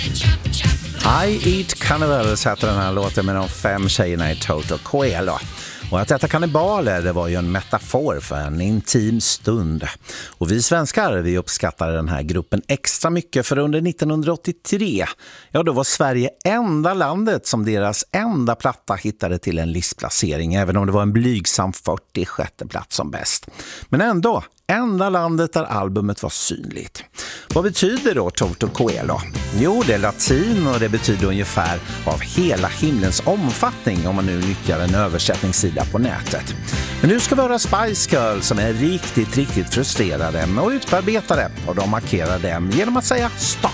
I Eat Cannibals heter den här låten med de 5 tjejerna i Toto Coelho. Och att äta kannibaler, det var ju en metafor för en intim stund. Och vi svenskar, vi uppskattar den här gruppen extra mycket, för under 1983, ja då var Sverige enda landet som deras enda platta hittade till en listplacering, även om det var en blygsam 46:e plats som bäst. Men ändå, enda landet där albumet var synligt. Vad betyder då Toto Coelho? Jo, det är latin och det betyder ungefär av hela himlens omfattning, om man nu nyttjar en översättningssida på nätet. Men nu ska vi höra Spice Girls som är riktigt frustrerade och utarbetade, och de markerar dem genom att säga stopp.